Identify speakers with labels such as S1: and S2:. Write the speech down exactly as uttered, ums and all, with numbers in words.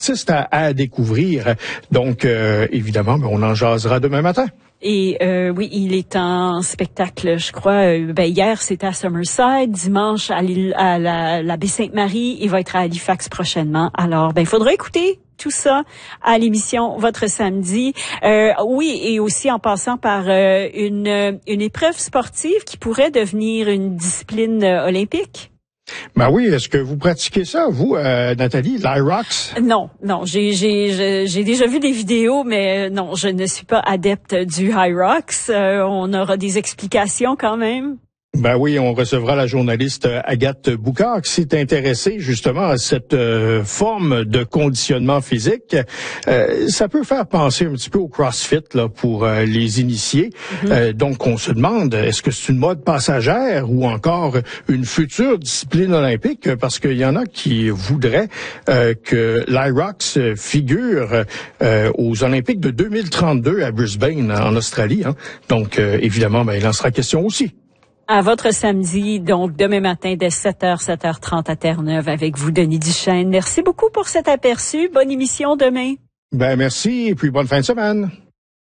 S1: artistes à, à découvrir. Donc, euh, évidemment, ben, on en jasera demain matin.
S2: Et euh, oui, il est en spectacle, je crois. Euh, ben, hier, c'était à Summerside. Dimanche, à, l'île, à la, la Baie-Sainte-Marie. Il va être à Halifax prochainement. Alors, ben, il faudra écouter tout ça à l'émission Votre Samedi. Euh, oui, et aussi en passant par euh, une, une épreuve sportive qui pourrait devenir une discipline euh, olympique.
S1: Ben oui, est-ce que vous pratiquez ça, vous, euh, Nathalie, l'Hyrox?
S2: Non, non, j'ai j'ai j'ai déjà vu des vidéos, mais non, je ne suis pas adepte du Hyrox. Euh, on aura des explications quand même.
S1: Ben oui, on recevra la journaliste Agathe Boucard qui s'est intéressée justement à cette euh, forme de conditionnement physique. Euh, ça peut faire penser un petit peu au CrossFit là pour euh, les initiés. Mm-hmm. Euh, donc on se demande, est-ce que c'est une mode passagère ou encore une future discipline olympique? Parce qu'il y en a qui voudraient euh, que l'Hyrox figure euh, aux Olympiques de deux mille trente-deux à Brisbane, en Australie. Hein. Donc euh, évidemment, ben, il en sera question aussi.
S2: À votre samedi, donc demain matin dès sept heures, sept heures trente à Terre-Neuve avec vous, Denis Duchesne. Merci beaucoup pour cet aperçu. Bonne émission demain.
S1: Ben merci et puis bonne fin de semaine.